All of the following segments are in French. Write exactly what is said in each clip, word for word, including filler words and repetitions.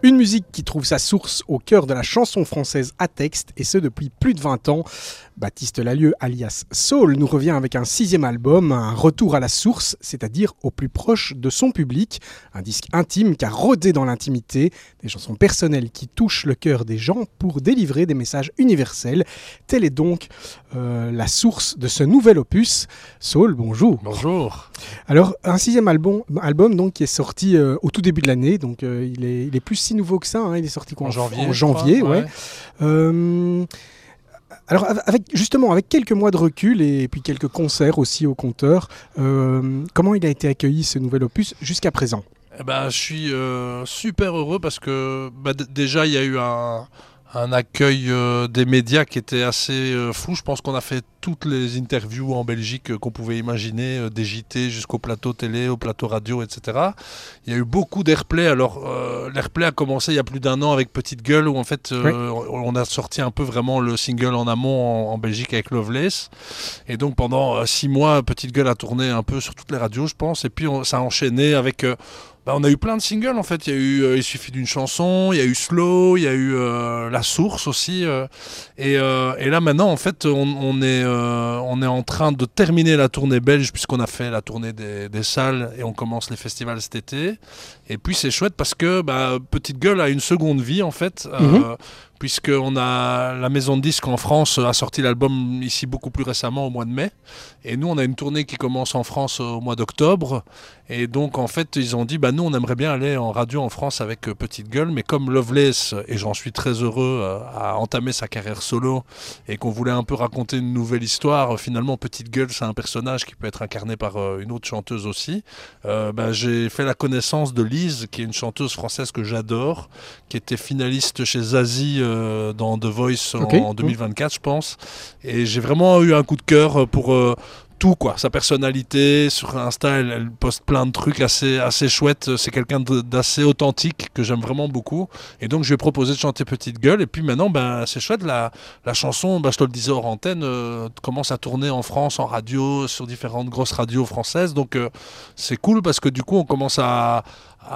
Une musique qui trouve sa source au cœur de la chanson française à texte, et ce depuis plus de vingt ans. Baptiste Lalieu, alias Soul, nous revient avec un sixième album, un retour à la source, c'est-à-dire au plus proche de son public. Un disque intime qui a rôdé dans l'intimité, des chansons personnelles qui touchent le cœur des gens pour délivrer des messages universels. Telle est donc euh, la source de ce nouvel opus. Soul, bonjour. Bonjour. Alors, un sixième album, album donc, qui est sorti euh, au tout début de l'année, donc euh, il, est, il est plus si nouveau que ça, hein, il est sorti quoi, en janvier. En janvier, crois, ouais. ouais. Euh, alors, avec, justement, avec quelques mois de recul et puis quelques concerts aussi au compteur, euh, comment il a été accueilli ce nouvel opus jusqu'à présent ? Eh ben, je suis euh, super heureux parce que bah, d- déjà, il y a eu un... un accueil euh, des médias qui était assez euh, fou. Je pense qu'on a fait toutes les interviews en Belgique euh, qu'on pouvait imaginer, euh, des J T jusqu'au plateau télé, au plateau radio, et cetera. Il y a eu beaucoup d'airplay. Alors, euh, l'airplay a commencé il y a plus d'un an avec Petite Gueule, où en fait, euh, oui. on a sorti un peu vraiment le single en amont en, en Belgique avec Loveless. Et donc, pendant euh, six mois, Petite Gueule a tourné un peu sur toutes les radios, je pense. Et puis, on, ça a enchaîné avec... Euh, Bah, on a eu plein de singles en fait, il y a eu euh, Il suffit d'une chanson, il y a eu Slow, il y a eu euh, La Source aussi euh, et, euh, et là maintenant en fait on, on, est, euh, on est en train de terminer la tournée belge puisqu'on a fait la tournée des, des salles et on commence les festivals cet été et puis c'est chouette parce que bah, Petite Gueule a une seconde vie en fait euh, mm-hmm. puisqu'on a la maison de disques en France a sorti l'album ici beaucoup plus récemment au mois de mai et nous on a une tournée qui commence en France au mois d'octobre et donc en fait ils ont dit bah nous on aimerait bien aller en radio en France avec euh, Petite Gueule mais comme Loveless et j'en suis très heureux euh, a entamé sa carrière solo et qu'on voulait un peu raconter une nouvelle histoire, euh, finalement Petite Gueule c'est un personnage qui peut être incarné par euh, une autre chanteuse aussi, euh, bah, j'ai fait la connaissance de Lise qui est une chanteuse française que j'adore qui était finaliste chez Zazie euh, dans The Voice okay. en, en deux mille vingt-quatre mmh. je pense et j'ai vraiment eu un coup de cœur pour euh, tout quoi, sa personnalité, sur Insta elle, elle poste plein de trucs assez, assez chouettes, c'est quelqu'un de, d'assez authentique que j'aime vraiment beaucoup et donc je lui ai proposé de chanter Petite Gueule et puis maintenant ben, c'est chouette, la, la chanson, ben, je te le disais hors antenne, euh, commence à tourner en France, en radio, sur différentes grosses radios françaises donc euh, c'est cool parce que du coup on commence à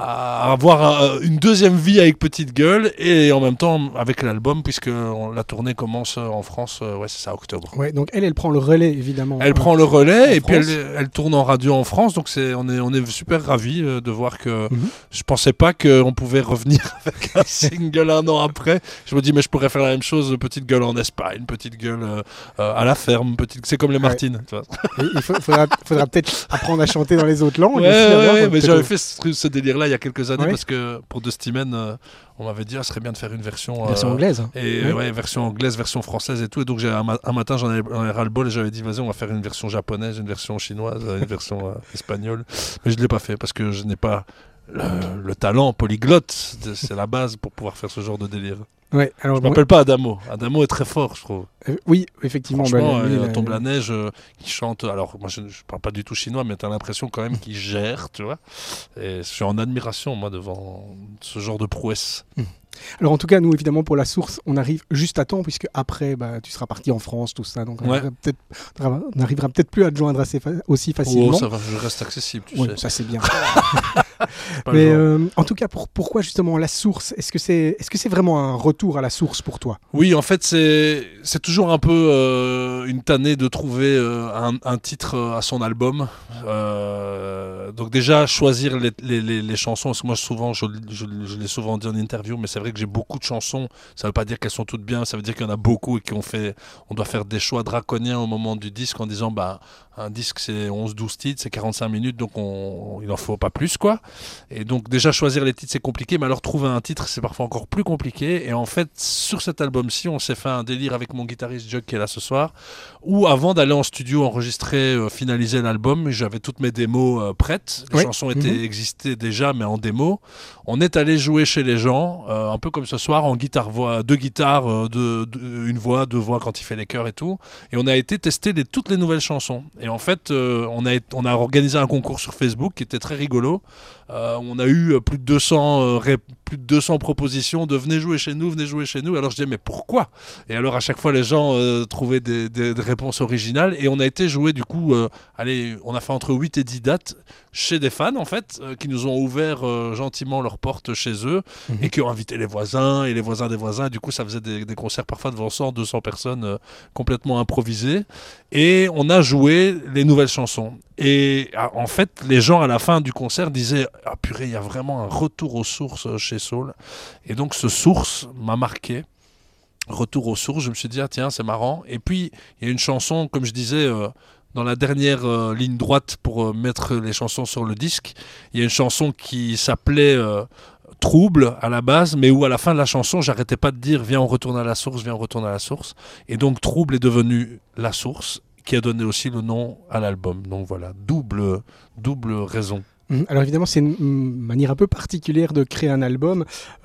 à avoir une deuxième vie avec Petite Gueule et en même temps avec l'album puisque la tournée commence en France, ouais c'est ça, octobre. Ouais, donc elle, elle prend le relais évidemment. Elle euh, prend le relais et France. Puis elle, elle tourne en radio en France, donc c'est, on, est, on est super ravis de voir que mm-hmm. je pensais pas qu'on pouvait revenir avec un single un an après. Je me dis mais je pourrais faire la même chose, Petite Gueule en Espagne, Petite Gueule euh, à la ferme, petite... c'est comme les Martines. Ouais. Tu vois. Il faut, faudra, faudra peut-être apprendre à chanter dans les autres langues. Ouais, ouais, ouais, ouais mais j'avais fait ce, ce délire là il y a quelques années ouais. parce que pour Dustman euh, on m'avait dit ah, ce serait bien de faire une version euh, version anglaise et oui. ouais version anglaise, version française et tout et donc j'ai, un, ma- un matin j'en avais, j'en avais ras le bol et j'avais dit vas-y on va faire une version japonaise, une version chinoise, une version euh, espagnole mais je l'ai pas fait parce que je n'ai pas le, le talent polyglotte, c'est la base pour pouvoir faire ce genre de délire. Ouais, alors je ne m'appelle pas Adamo. Adamo est très fort, je trouve. Euh, oui, effectivement. Franchement, bah, euh, la... Tombe la neige, euh, qui chante. Alors, moi, je ne parle pas du tout chinois, mais tu as l'impression quand même qu'il gère, tu vois. Et je suis en admiration, moi, devant ce genre de prouesse. Mmh. Alors en tout cas, nous évidemment pour La Source, on arrive juste à temps puisque après, bah, tu seras parti en France, tout ça, donc on, ouais. arrivera peut-être, on n'arrivera peut-être plus à te joindre assez fa- aussi facilement. Oh, ça va, je reste accessible, tu oui, sais. Ça c'est bien. Mais euh, en tout cas, pour, pourquoi justement La Source ? Est-ce que c'est, est-ce que c'est vraiment un retour à la source pour toi ? Oui, en fait, c'est, c'est toujours un peu euh, une tannée de trouver euh, un, un titre à son album. Euh, donc déjà, choisir les, les, les, les chansons, parce que moi, souvent, je, je, je l'ai souvent dit en interview, mais c'est vrai que j'ai beaucoup de chansons. Ça ne veut pas dire qu'elles sont toutes bien, ça veut dire qu'il y en a beaucoup et qu'on fait, on doit faire des choix draconiens au moment du disque en disant, bah, un disque, c'est onze douze titres, c'est quarante-cinq minutes, donc on, il n'en faut pas plus, quoi. Et donc déjà choisir les titres c'est compliqué, mais alors trouver un titre c'est parfois encore plus compliqué. Et en fait sur cet album-ci on s'est fait un délire avec mon guitariste Jug qui est là ce soir, où avant d'aller en studio enregistrer, euh, finaliser l'album, j'avais toutes mes démos euh, prêtes, les oui. chansons étaient, mmh. existaient déjà mais en démo. On est allé jouer chez les gens, euh, un peu comme ce soir, en guitare-voix, deux guitares, euh, deux, deux, une voix, deux voix quand il fait les chœurs et tout. Et on a été tester les, toutes les nouvelles chansons. Et en fait euh, on, a, on a organisé un concours sur Facebook qui était très rigolo. Euh, on a eu plus de deux cents euh, ré- plus de deux cents propositions de venez jouer chez nous, venez jouer chez nous. Alors je disais mais pourquoi? Et alors à chaque fois les gens euh, trouvaient des, des, des réponses originales et on a été jouer du coup, euh, allez, on a fait entre huit et dix dates chez des fans en fait, euh, qui nous ont ouvert euh, gentiment leurs portes chez eux mmh. et qui ont invité les voisins et les voisins des voisins. Du coup ça faisait des, des concerts parfois devant cent, deux cents personnes euh, complètement improvisées et on a joué les nouvelles chansons. Et en fait, les gens à la fin du concert disaient « Ah purée, il y a vraiment un retour aux sources chez Saul ». Et donc ce source m'a marqué. Retour aux sources, je me suis dit ah, « Tiens, c'est marrant ». Et puis, il y a une chanson, comme je disais, euh, dans la dernière euh, ligne droite pour euh, mettre les chansons sur le disque, il y a une chanson qui s'appelait euh, « Trouble » à la base, mais où à la fin de la chanson, j'arrêtais pas de dire « Viens, on retourne à la source, viens, on retourne à la source ». Et donc « Trouble » est devenu « La source ». Qui a donné aussi le nom à l'album. Donc voilà, double, double raison. Alors évidemment, c'est une manière un peu particulière de créer un album.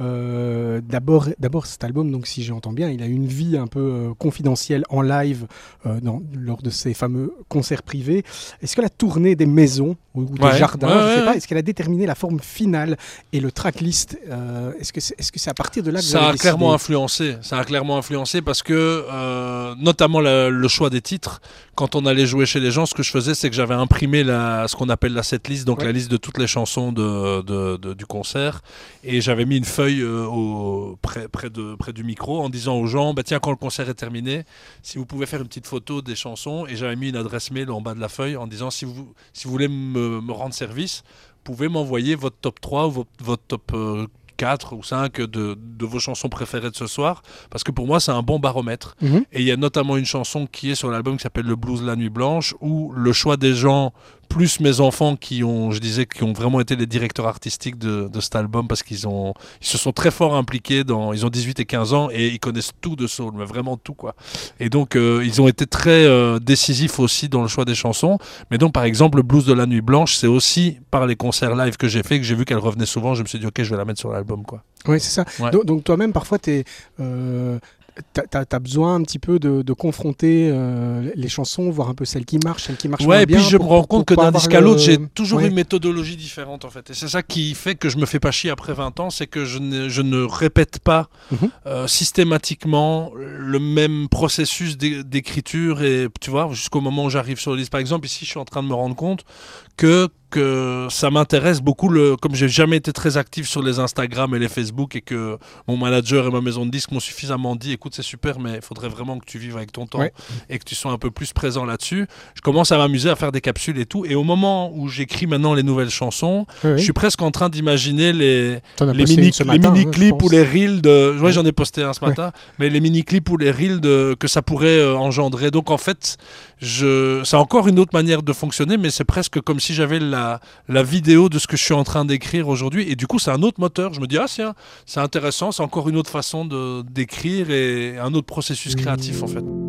Euh, d'abord, d'abord, cet album, donc si j'entends bien, il a une vie un peu euh, confidentielle en live euh, dans, lors de ces fameux concerts privés. Est-ce que la tournée des maisons ou des ouais, jardins, ouais, je ne sais ouais, pas, est-ce qu'elle a déterminé la forme finale et le tracklist euh, Est-ce que c'est, est-ce que c'est à partir de là que ça vous avez a décidé? clairement influencé. Ça a clairement influencé parce que, euh, notamment la, le choix des titres, quand on allait jouer chez les gens, ce que je faisais, c'est que j'avais imprimé la, ce qu'on appelle la setlist, donc ouais. la liste de toutes les chansons de, de, de, du concert, et j'avais mis une feuille euh, au, près, près, de, près du micro en disant aux gens, bah, tiens, quand le concert est terminé, si vous pouvez faire une petite photo des chansons, et j'avais mis une adresse mail en bas de la feuille en disant, si vous, si vous voulez me, me rendre service, vous pouvez m'envoyer votre top trois ou votre, votre top euh, quatre ou cinq de, de vos chansons préférées de ce soir, parce que pour moi c'est un bon baromètre. Mmh. Et il y a notamment une chanson qui est sur l'album qui s'appelle Le Blues La Nuit Blanche, où le choix des gens, plus mes enfants qui ont, je disais, qui ont vraiment été les directeurs artistiques de, de cet album, parce qu'ils ont, ils se sont très fort impliqués dans, ils ont dix-huit et quinze ans et ils connaissent tout de soul, mais vraiment tout quoi. Et donc euh, ils ont été très euh, décisifs aussi dans le choix des chansons. Mais donc par exemple le Blues de la Nuit Blanche, c'est aussi par les concerts live que j'ai fait que j'ai vu qu'elle revenait souvent. Je me suis dit ok, je vais la mettre sur l'album quoi. Oui, c'est ça. Ouais. Donc, donc toi-même parfois t'es euh... T'as, t'as besoin un petit peu de, de confronter euh, les chansons, voir un peu celles qui marchent, celles qui marchent ouais, moins bien. Ouais, et puis je pour, me rends pour, compte pour que d'un disque à l'autre, le... j'ai toujours ouais. une méthodologie différente en fait. Et c'est ça qui fait que je me fais pas chier après vingt ans, c'est que je ne, je ne répète pas mm-hmm. euh, systématiquement le même processus d'écriture, et tu vois, jusqu'au moment où j'arrive sur le disque. Par exemple, ici, je suis en train de me rendre compte que que ça m'intéresse beaucoup, le, comme j'ai jamais été très actif sur les Instagram et les Facebook, et que mon manager et ma maison de disques m'ont suffisamment dit écoute c'est super mais il faudrait vraiment que tu vives avec ton temps ouais. et que tu sois un peu plus présent là-dessus. Je commence à m'amuser à faire des capsules et tout, et au moment où j'écris maintenant les nouvelles chansons, oui, oui. je suis presque en train d'imaginer les, les mini-clips mini hein, ou les reels de... Ouais, ouais. j'en ai posté un ce matin, ouais. mais les mini-clips ou les reels de... que ça pourrait euh, engendrer. Donc en fait, je... c'est encore une autre manière de fonctionner, mais c'est presque comme si j'avais la La, la vidéo de ce que je suis en train d'écrire aujourd'hui, et du coup c'est un autre moteur. Je me dis ah c'est, c'est intéressant, c'est encore une autre façon de, d'écrire et un autre processus créatif en fait.